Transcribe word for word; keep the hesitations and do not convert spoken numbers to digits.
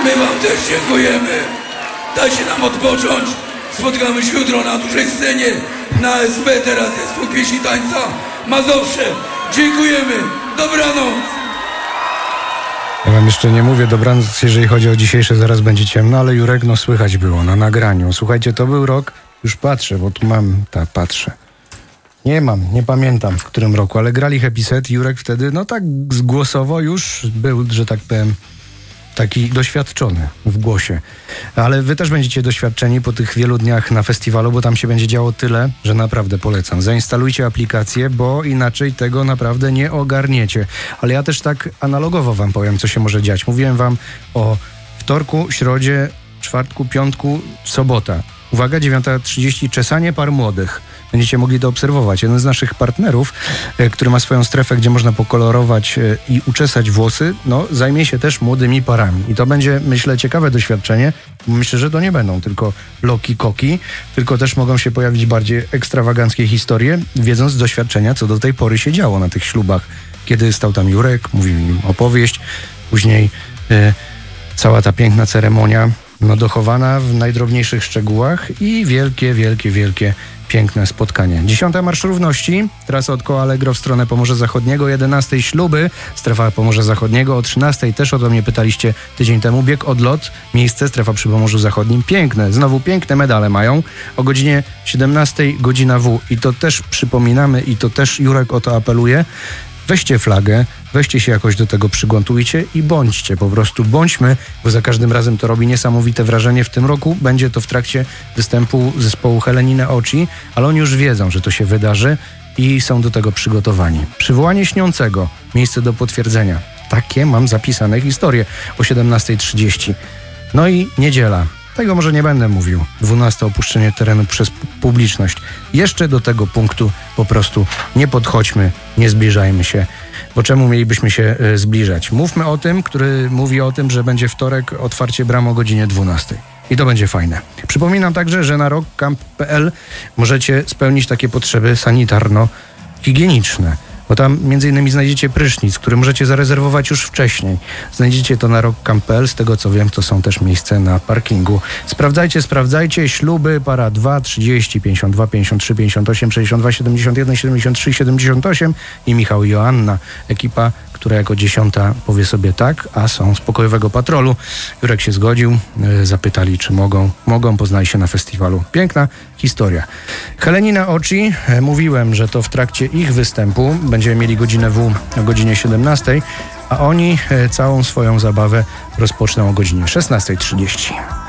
My wam też dziękujemy. Dajcie nam odpocząć. Spotkamy się jutro na dużej scenie. Na S B teraz jest po pieśni tańca Mazowsze. Dziękujemy. Dobranoc. Ja wam jeszcze nie mówię dobranoc, jeżeli chodzi o dzisiejsze, zaraz będzie ciemno, ale Jurek, no słychać było na nagraniu. Słuchajcie, to był rok, już patrzę, bo tu mam, ta patrzę. Nie mam, nie pamiętam w którym roku, ale grali Happy Set. Jurek wtedy, no tak głosowo już był, że tak powiem, taki doświadczony w głosie. Ale wy też będziecie doświadczeni po tych wielu dniach na festiwalu, bo tam się będzie działo tyle, że naprawdę polecam. Zainstalujcie aplikację, bo inaczej tego naprawdę nie ogarniecie. Ale ja też tak analogowo wam powiem, co się może dziać. Mówiłem wam o wtorku, środzie, czwartku, piątku, sobota. Uwaga, dziewiąta trzydzieści, czesanie par młodych. Będziecie mogli to obserwować. Jeden z naszych partnerów, e, który ma swoją strefę, gdzie można pokolorować e, i uczesać włosy, no zajmie się też młodymi parami. I to będzie, myślę, ciekawe doświadczenie. Myślę, że to nie będą tylko loki, koki, tylko też mogą się pojawić bardziej ekstrawaganckie historie, wiedząc z doświadczenia, co do tej pory się działo na tych ślubach. Kiedy stał tam Jurek, mówił im opowieść, później e, cała ta piękna ceremonia, no dochowana w najdrobniejszych szczegółach i wielkie, wielkie, wielkie, piękne spotkanie. Dziesiąta Marsz Równości, trasa od Koła Allegro w stronę Pomorza Zachodniego, jedenastej śluby, strefa Pomorza Zachodniego, o trzynastej też o to mnie pytaliście tydzień temu, bieg odlot, miejsce, strefa przy Pomorzu Zachodnim, piękne, znowu piękne medale mają, o godzinie siedemnastej godzina W i to też przypominamy i to też Jurek o to apeluje. Weźcie flagę, weźcie się jakoś do tego, przygotujcie i bądźcie, po prostu bądźmy, bo za każdym razem to robi niesamowite wrażenie. W tym roku będzie to w trakcie występu zespołu Helenine Oczy, ale oni już wiedzą, że to się wydarzy i są do tego przygotowani. Przywołanie śniącego, miejsce do potwierdzenia. Takie mam zapisane historie o siedemnastej trzydzieści. No i niedziela. Tego może nie będę mówił. dwunasta opuszczenie terenu przez publiczność. Jeszcze do tego punktu po prostu nie podchodźmy, nie zbliżajmy się. Bo czemu mielibyśmy się y, zbliżać? Mówmy o tym, który mówi o tym, że będzie wtorek, otwarcie bram o godzinie dwunastej. I to będzie fajne. Przypominam także, że na rockcamp kropka p l możecie spełnić takie potrzeby sanitarno-higieniczne. Bo tam między innymi znajdziecie prysznic, który możecie zarezerwować już wcześniej. Znajdziecie to na rockcamp kropka p l. Z tego co wiem, to są też miejsca na parkingu. Sprawdzajcie, sprawdzajcie. Śluby, para dwa, trzydzieści, pięćdziesiąt dwa, pięćdziesiąt trzy, pięćdziesiąt osiem, sześćdziesiąt dwa, siedemdziesiąt jeden, siedemdziesiąt trzy, siedemdziesiąt osiem i Michał i Joanna. Ekipa, która jako dziesiąta powie sobie tak, a są z pokojowego patrolu. Jurek się zgodził, zapytali, czy mogą. Mogą, poznali się na festiwalu. Piękna historia. Helenine Oczy, mówiłem, że to w trakcie ich występu będziemy mieli godzinę W o godzinie siedemnastej, a oni całą swoją zabawę rozpoczną o godzinie szesnastej trzydzieści.